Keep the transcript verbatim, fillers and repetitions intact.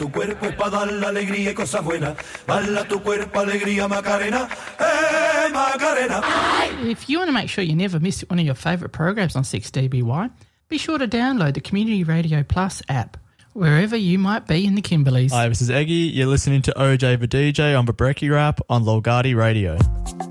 Tu cuerpo es para dar la alegría y cosas buenas. Bala tu cuerpo, alegría, Macarena. Hey, Macarena. If you want to make sure you never miss one of your favourite programs on six D B Y, be sure to download the Community Radio Plus app, wherever you might be in the Kimberleys. Hi, this is Eggy. You're listening to O J the D J on Babrecki Rap on Lolgardi Radio.